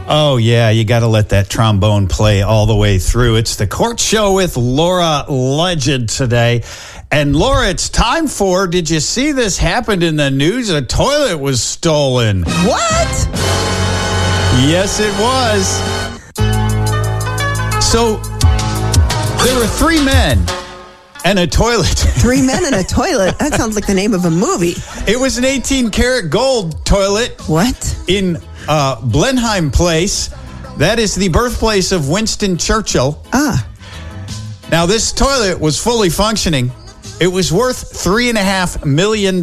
Oh, yeah, you got to let that trombone play all the way through. It's the Court Show with Laura Legend today. And Laura, it's time for, did you see this happened in the news? A toilet was stolen. What? Yes, it was. So there were 3 men and a toilet. 3 men and a toilet? That sounds like the name of a movie. It was an 18-karat gold toilet. What? In Blenheim Place. That is the birthplace of Winston Churchill. Now, this toilet was fully functioning. It was worth $3.5 million.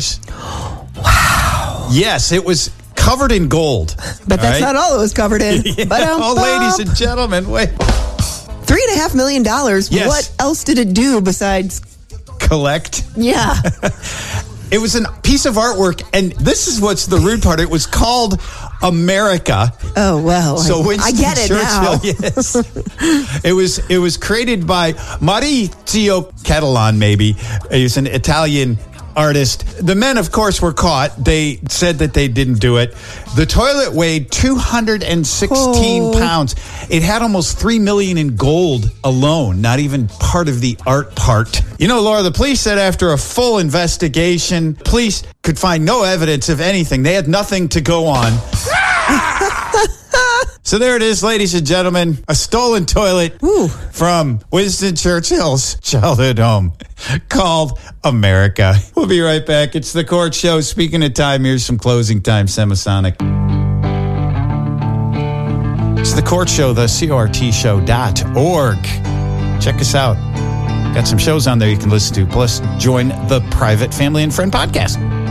Wow. Yes, it was covered in gold. But that's not all it was covered in. Yeah. Oh, ladies and gentlemen, wait. $3.5 million. Yes. What else did it do besides collect? Yeah. It was a piece of artwork, and this is what's the rude part. It was called America. Oh, well, so I get it Churchill, now. Yes. It was created by Maurizio Cattelan, maybe. He was an Italian artist. The men, of course, were caught. They said that they didn't do it. The toilet weighed 216 pounds. It had almost $3 million in gold alone, not even part of the art part. You know, Laura, the police said after a full investigation, police could find no evidence of anything. They had nothing to go on. So there it is, ladies and gentlemen, a stolen toilet from Winston Churchill's childhood home called America. We'll be right back. It's the Court Show. Speaking of time, here's some closing time Semisonic. It's the Court Show, the CORTshow.org. Check us out. Got some shows on there you can listen to. Plus, join the Private Family and Friend podcast.